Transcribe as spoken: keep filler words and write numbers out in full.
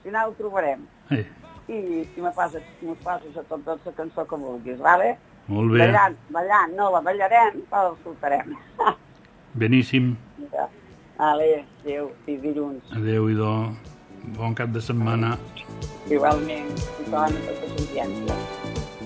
final ho trobarem. Eh. I, i me poses, mos poses a tot, tot la cançó que vulguis, vale? Molt bé. Ballant, ballant, no la ballarem, però l'escoltarem. Beníssim. Ja. Vale, adéu, i dilluns. Adéu, idò. Bon cap de setmana. Igualment, tothom, tota la audiència.